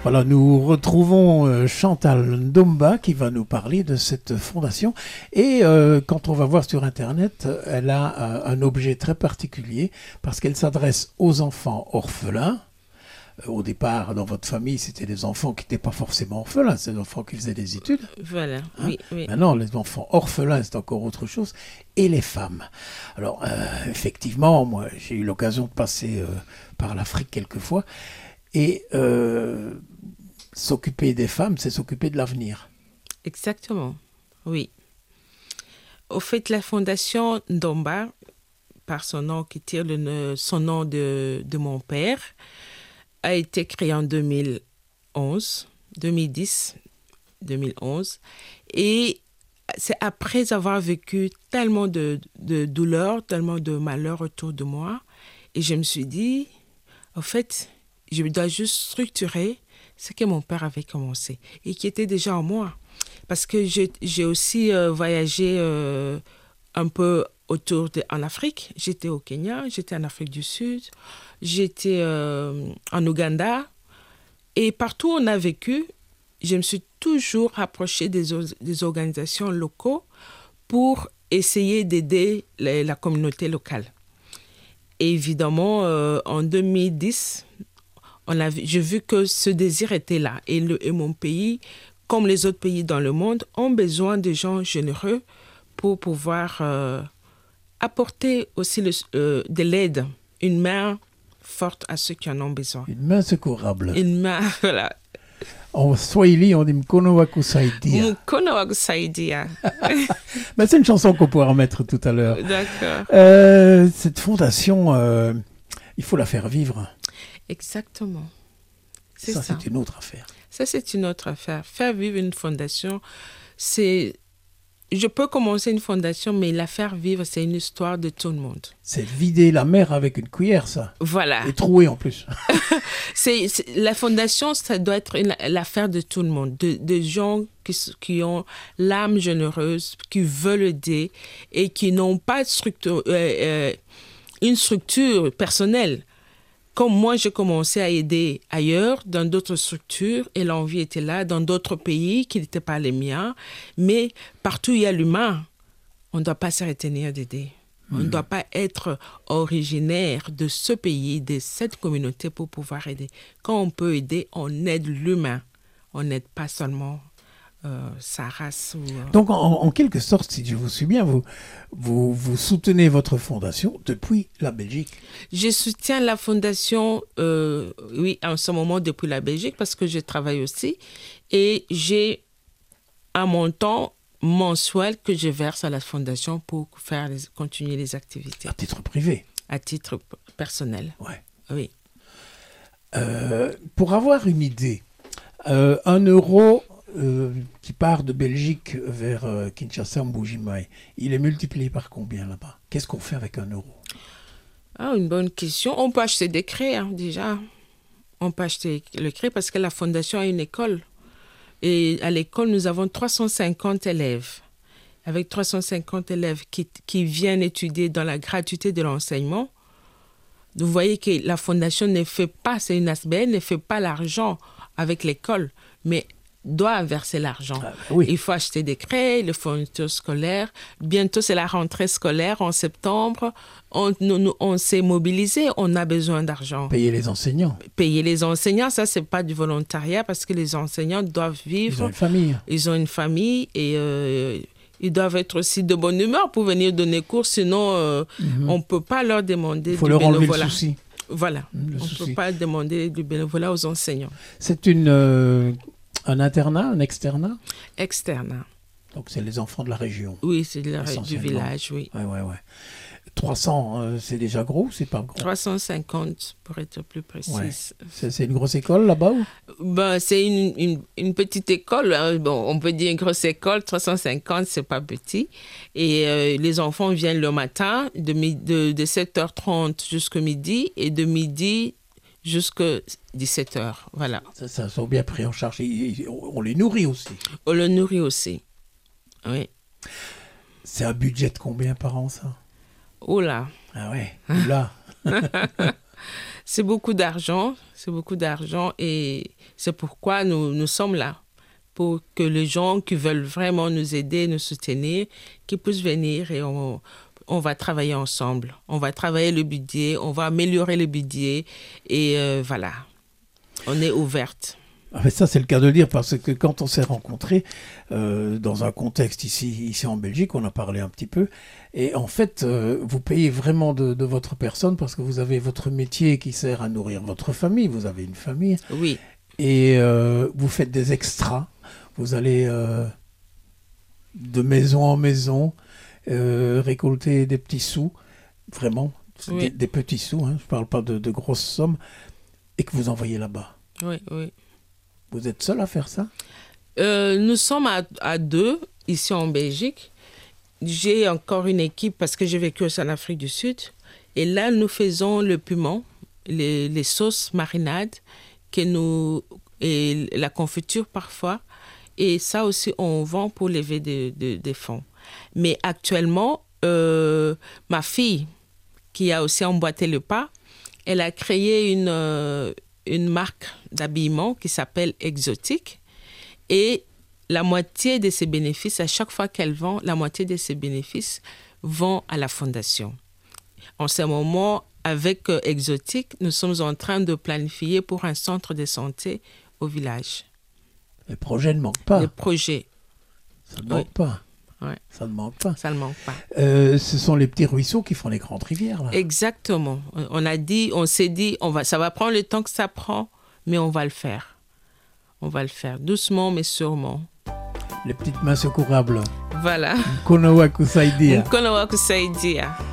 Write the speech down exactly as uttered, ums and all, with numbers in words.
Voilà, nous retrouvons euh, Chantal Ndomba qui va nous parler de cette fondation. Et euh, quand on va voir sur Internet, elle a euh, un objet très particulier parce qu'elle s'adresse aux enfants orphelins. Euh, au départ, dans votre famille, c'était des enfants qui n'étaient pas forcément orphelins, c'est des enfants qui faisaient des études. Voilà, Hein? oui, oui. Maintenant, les enfants orphelins, c'est encore autre chose. Et les femmes. Alors, euh, effectivement, moi, j'ai eu l'occasion de passer euh, par l'Afrique quelquefois. Et euh, s'occuper des femmes, c'est s'occuper de l'avenir. Exactement, oui. Au fait, la fondation Ndomba, par son nom qui tire le, son nom de, de mon père, a été créée en deux mille onze, deux mille dix, deux mille onze. Et c'est après avoir vécu tellement de, de douleurs, tellement de malheurs autour de moi. Et je me suis dit, au fait, je dois juste structurer ce que mon père avait commencé et qui était déjà en moi. Parce que j'ai, j'ai aussi euh, voyagé euh, un peu autour de, en Afrique. J'étais au Kenya, j'étais en Afrique du Sud, j'étais euh, en Ouganda. Et partout où on a vécu, je me suis toujours rapprochée des, des organisations locaux pour essayer d'aider la, la communauté locale. Et évidemment, euh, en deux mille dix, on a vu, j'ai vu que ce désir était là. Et, le, et mon pays, comme les autres pays dans le monde, ont besoin de gens généreux pour pouvoir euh, apporter aussi le, euh, de l'aide, une main forte à ceux qui en ont besoin. Une main secourable. Une main, voilà. En Swahili, on dit Mkono wa kusaidia. Mkono wa kusaidia. Ben, c'est une chanson qu'on pourra remettre tout à l'heure. D'accord. Euh, cette fondation, euh, il faut la faire vivre. Exactement. C'est ça, ça. c'est une autre affaire. Ça, c'est une autre affaire. Faire vivre une fondation, c'est... Je peux commencer une fondation, mais la faire vivre, c'est une histoire de tout le monde. C'est vider la mer avec une cuillère, ça. Voilà. Et trouer en plus. c'est, c'est, la fondation, ça doit être une, l'affaire de tout le monde, de, de gens qui, qui ont l'âme généreuse, qui veulent aider et qui n'ont pas de structure, euh, euh, une structure personnelle. Comme moi, j'ai commencé à aider ailleurs, dans d'autres structures, et l'envie était là, dans d'autres pays qui n'étaient pas les miens. Mais partout où il y a l'humain, on ne doit pas se retenir d'aider. Mmh. On ne doit pas être originaire de ce pays, de cette communauté pour pouvoir aider. Quand on peut aider, on aide l'humain. On n'aide pas seulement euh, sa race. Ou, euh... Donc, en, en quelque sorte, si je vous suis bien, vous, vous, vous soutenez votre fondation depuis la Belgique. Je soutiens la fondation, euh, oui, en ce moment depuis la Belgique parce que je travaille aussi. Et j'ai un montant mensuel que je verse à la fondation pour faire les, continuer les activités. À titre privé? À titre personnel. Ouais. Oui. Euh, pour avoir une idée, euh, un euro euh, qui part de Belgique vers euh, Kinshasa, Mbuji-Mayi, il est multiplié par combien là-bas? Qu'est-ce qu'on fait avec un euro? Ah, une bonne question. On peut acheter des craies, hein, déjà. On peut acheter le craie parce que la fondation a une école. Et à l'école, nous avons trois cent cinquante élèves. Avec trois cent cinquante élèves qui, qui viennent étudier dans la gratuité de l'enseignement, vous voyez que la fondation ne fait pas, c'est une A S B L, ne fait pas l'argent avec l'école, mais doit verser l'argent. Ah, oui. Il faut acheter des craies, les fournitures scolaires. Bientôt, c'est la rentrée scolaire en septembre. On, nous, on s'est mobilisé, on a besoin d'argent. Payer les enseignants. Payer les enseignants, ça, c'est pas du volontariat parce que les enseignants doivent vivre. Ils ont une famille. Ils ont une famille et euh, ils doivent être aussi de bonne humeur pour venir donner cours. Sinon, euh, mm-hmm. on ne peut pas leur demander Il faut du leur bénévolat. enlever le souci. Voilà. Le on ne souci. peut pas demander du bénévolat aux enseignants. C'est une... Euh... Un internat, un externat? Externat. Donc, c'est les enfants de la région. Oui, c'est de la, du village, oui. Ouais, ouais, ouais. trois cents, euh, c'est déjà gros, c'est pas gros? trois cent cinquante, pour être plus précise. Ouais. C'est, c'est une grosse école, là-bas ou? Ben, c'est une, une, une petite école. Hein. Bon, on peut dire une grosse école. trois cent cinquante, c'est pas petit. Et euh, les enfants viennent le matin, de, de, de sept heures trente jusqu'à midi, et de midi jusqu'à dix-sept heures, voilà. Ça, ça sont bien pris en charge. On les nourrit aussi. On le nourrit aussi, oui. C'est un budget de combien par an, ça? Oh là. Ah ouais, là. C'est beaucoup d'argent, c'est beaucoup d'argent et c'est pourquoi nous, nous sommes là. Pour que les gens qui veulent vraiment nous aider, nous soutenir, qu'ils puissent venir et on, on va travailler ensemble. On va travailler le budget, on va améliorer le budget et euh, voilà, on est ouverte. Ah mais ça, c'est le cas de le dire, parce que quand on s'est rencontrés, euh, dans un contexte ici, ici en Belgique, on a parlé un petit peu, et en fait, euh, vous payez vraiment de, de votre personne, parce que vous avez votre métier qui sert à nourrir votre famille, vous avez une famille, Oui. et euh, vous faites des extras, vous allez euh, de maison en maison, euh, récolter des petits sous, vraiment, Oui. des, des petits sous, hein, je ne parle pas de, de grosses sommes, et que vous envoyez là-bas. Oui, oui. Vous êtes seul à faire ça? Euh, nous sommes à, à deux ici en Belgique. J'ai encore une équipe parce que j'ai vécu aussi en Afrique du Sud. Et là, nous faisons le piment, les, les sauces marinades que nous, et la confiture parfois. Et ça aussi, on vend pour lever des de, de fonds. Mais actuellement, euh, ma fille, qui a aussi emboîté le pas, elle a créé une... Euh, une marque d'habillement qui s'appelle Exotique et la moitié de ses bénéfices, à chaque fois qu'elle vend, la moitié de ses bénéfices vont à la fondation. En ce moment, avec Exotique, nous sommes en train de planifier pour un centre de santé au village. Les projets ne manquent pas. Les projets. Ça ne manque oui. pas. Ouais. Ça ne manque pas. Ça ne manque pas. Euh, ce sont les petits ruisseaux qui font les grandes rivières, là. Exactement. On a dit, on s'est dit, on va, ça va prendre le temps que ça prend, mais on va le faire. On va le faire doucement, mais sûrement. Les petites mains secourables. Voilà. Mkono wa kusaidia. Mkono wa kusaidia.